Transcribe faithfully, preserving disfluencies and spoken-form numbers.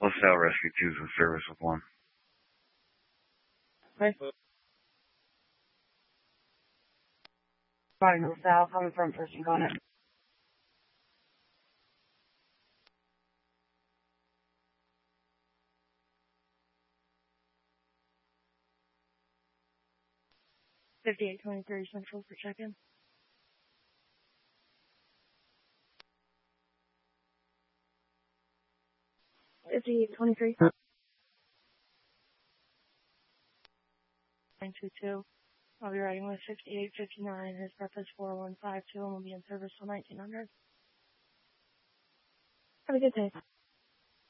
LaSalle Rescue two is in service with one. Okay. Body LaSalle, coming from first and going it. fifty-eight twenty-three Central for check-in. fifty-eight twenty-three. nine two two. I'll be riding with fifty-eight fifty-nine. His purpose four one five two and will be in service till nineteen hundred. Have a good day.